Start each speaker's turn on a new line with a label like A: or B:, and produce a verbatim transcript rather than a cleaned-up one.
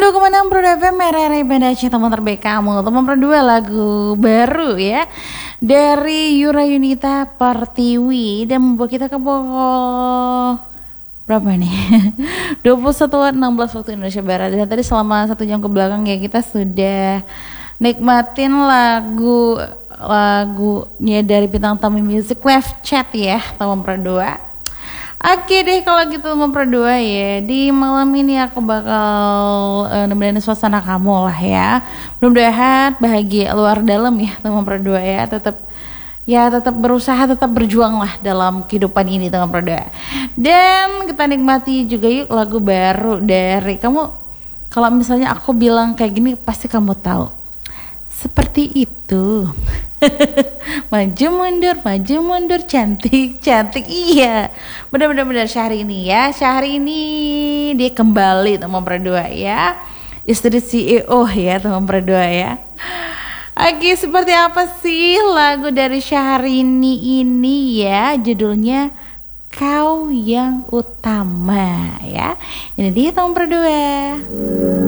A: dua koma enam Pro F M R R I Banda Aceh, teman terbaik kamu. Teman berdua lagu baru ya dari Yura Yunita Pertiwi dan membawa kita ke pukul berapa nih? dua puluh satu enam belas waktu Indonesia Barat. Dan tadi selama satu jam ke belakang ya kita sudah nikmatin lagu lagunya dari bintang tamu Music Live Chat ya, teman berdua. Oke deh kalau gitu teman berdua ya, di malam ini aku bakal uh, nemenin suasana kamu lah ya. Mudah-mudahan bahagia luar dalam ya teman berdua ya. Tetap ya tetap berusaha, tetap berjuang lah dalam kehidupan ini teman berdua. Dan kita nikmati juga yuk lagu baru dari kamu. Kalau misalnya aku bilang kayak gini pasti kamu tahu. Seperti itu. Maju mundur, maju mundur, cantik, cantik, iya. Benar-benar benar Syahrini ya. Syahrini dia kembali teman berdua ya. Istri C E O ya teman berdua ya. Oke, seperti apa sih lagu dari Syahrini ini ya? Judulnya Kau Yang Utama ya. Ini dia teman berdua.